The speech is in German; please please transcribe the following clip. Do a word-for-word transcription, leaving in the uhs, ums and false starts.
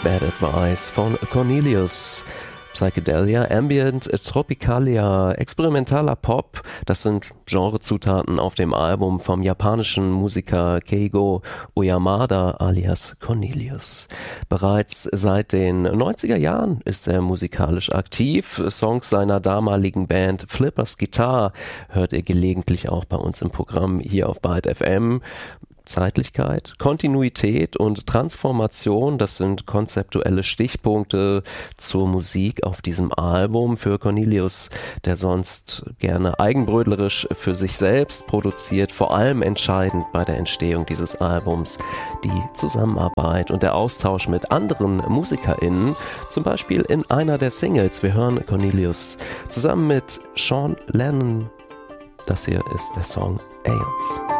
Bad Advice von Cornelius. Psychedelia, Ambient, Tropicalia, experimentaler Pop, das sind Genrezutaten auf dem Album vom japanischen Musiker Keigo Oyamada alias Cornelius. Bereits seit den neunziger Jahren ist er musikalisch aktiv. Songs seiner damaligen Band Flippers Guitar hört ihr gelegentlich auch bei uns im Programm hier auf Byte F M. Zeitlichkeit, Kontinuität und Transformation, das sind konzeptuelle Stichpunkte zur Musik auf diesem Album für Cornelius, der sonst gerne eigenbrötlerisch für sich selbst produziert, vor allem entscheidend bei der Entstehung dieses Albums die Zusammenarbeit und der Austausch mit anderen MusikerInnen, zum Beispiel in einer der Singles. Wir hören Cornelius zusammen mit Sean Lennon. Das hier ist der Song Aeons.